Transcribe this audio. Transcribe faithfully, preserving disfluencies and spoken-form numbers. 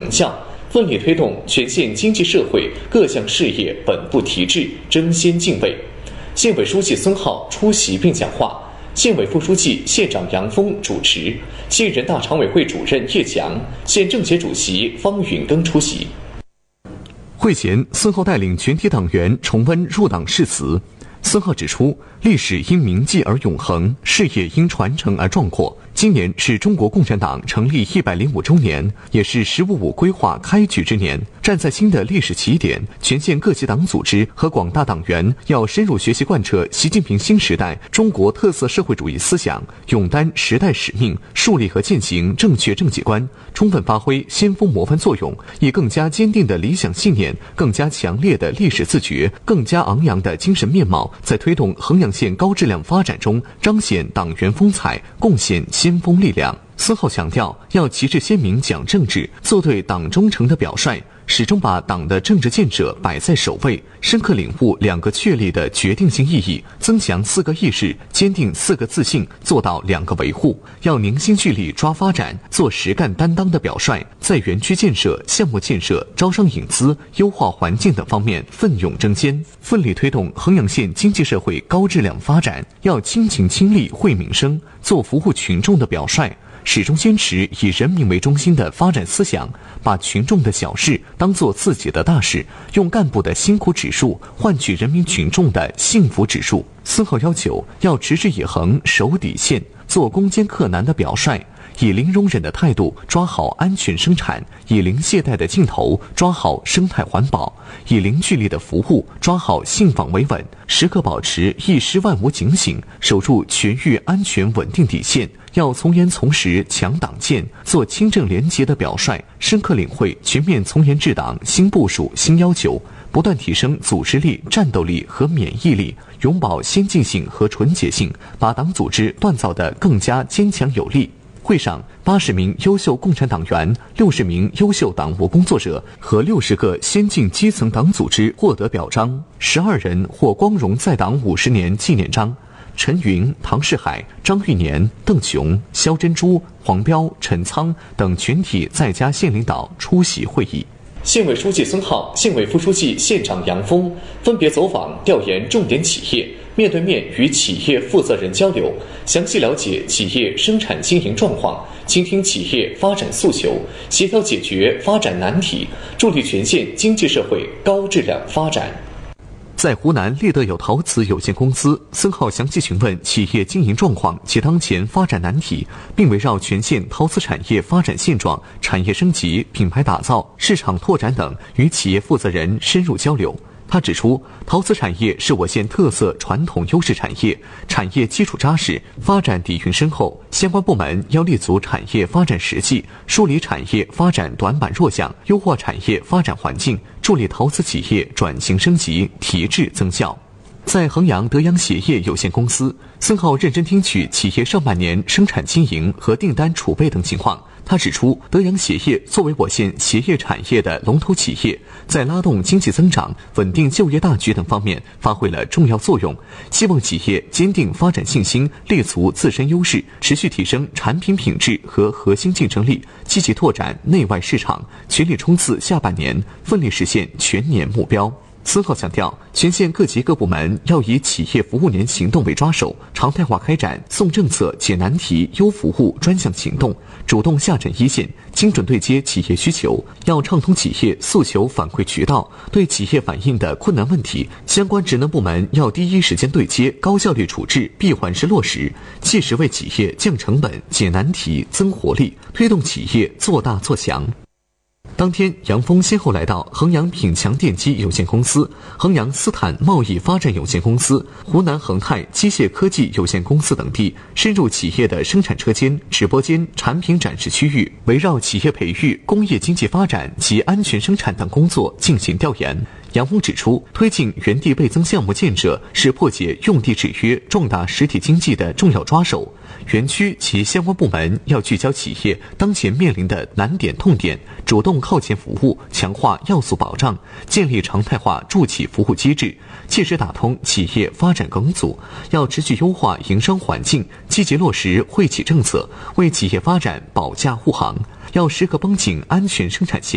成效，奋力推动全县经济社会各项事业稳步提质，争先进位。县委书记孙浩出席并讲话，县委副书记、县长杨峰主持，县人大常委会主任叶强、县政协主席方允庚出席。 会前，孙浩带领全体党员重温入党誓词。孙浩指出，历史因铭记而永恒，事业因传承而壮阔。今年是中国共产党成立一百零五周年，也是“十五五”规划开局之年。站在新的历史起点，全县各级党组织和广大党员要深入学习贯彻习近平新时代中国特色社会主义思想，勇担时代使命，树立和践行正确政绩观，充分发挥先锋模范作用，以更加坚定的理想信念、更加强烈的历史自觉、更加昂扬的精神面貌，在推动衡阳县高质量发展中彰显党员风采，贡献先锋力量。孙浩强调，要旗帜鲜明讲政治，做对党忠诚的表率，始终把党的政治建设摆在首位，深刻领悟两个确立的决定性意义，增强四个意识，坚定四个自信，做到两个维护。要凝心聚力抓发展，做实干担当的表率，在园区建设、项目建设、招商引资、优化环境等方面奋勇争先，奋力推动衡阳县经济社会高质量发展。要亲情亲力惠民生，做服务群众的表率，始终坚持以人民为中心的发展思想，把群众的小事当作自己的大事，用干部的辛苦指数换取人民群众的幸福指数。孙浩要求要持之以恒守底线，做攻坚克难的表率，以零容忍的态度抓好安全生产，以零懈怠的劲头抓好生态环保，以零距离的服务抓好信访维稳，时刻保持一失万无警醒，守住全域安全稳定底线。要从严从实强党建，做清正廉洁的表率，深刻领会全面从严治党新部署新要求，不断提升组织力、战斗力和免疫力，永葆先进性和纯洁性，把党组织锻造得更加坚强有力。会上，八十名优秀共产党员、六十名优秀党务工作者和六十个先进基层党组织获得表彰，十二人获光荣在党五十年纪念章。陈云、唐世海、张玉年、邓琼、肖珍珠、黄彪、陈仓等全体在家县领导出席会议。 县委书记孙浩、县委副书记、县长杨峰分别走访调研重点企业，面对面与企业负责人交流，详细了解企业生产经营状况，倾听企业发展诉求，协调解决发展难题，助力全县经济社会高质量发展。 在湖南立德有陶瓷有限公司，孙浩详细询问企业经营状况及当前发展难题，并围绕全县陶瓷产业发展现状、产业升级、品牌打造、市场拓展等与企业负责人深入交流。他指出，陶瓷产业是我县特色传统优势产业，产业基础扎实，发展底蕴深厚。相关部门要立足产业发展实际，梳理产业发展短板弱项，优化产业发展环境，助力陶瓷企业转型升级、提质增效。在衡阳德阳鞋业有限公司，孙浩认真听取企业上半年生产经营和订单储备等情况。他指出，德阳鞋业作为我县鞋业产业的龙头企业，在拉动经济增长、稳定就业大局等方面发挥了重要作用。希望企业坚定发展信心，立足自身优势，持续提升产品品质和核心竞争力，积极拓展内外市场，全力冲刺下半年，奋力实现全年目标。孙浩强调，全县各级各部门要以企业服务年行动为抓手，常态化开展送政策、解难题、优服务专项行动，主动下沉一线，精准对接企业需求。要畅通企业诉求反馈渠道，对企业反映的困难问题，相关职能部门要第一时间对接，高效率处置，闭环式落实，切实为企业降成本、解难题、增活力，推动企业做大做强。当天，杨峰先后来到衡阳品强电机有限公司、衡阳斯坦贸易发展有限公司、湖南恒泰机械科技有限公司等地，深入企业的生产车间、直播间、产品展示区域，围绕企业培育、工业经济发展及安全生产等工作进行调研。杨峰指出，推进原地倍增项目建设是破解用地制约、壮大实体经济的重要抓手。园区及相关部门要聚焦企业当前面临的难点痛点，主动靠前服务，强化要素保障，建立常态化助企服务机制，切实打通企业发展梗阻。要持续优化营商环境，积极落实惠企政策，为企业发展保驾护航。要时刻绷紧安全生产线。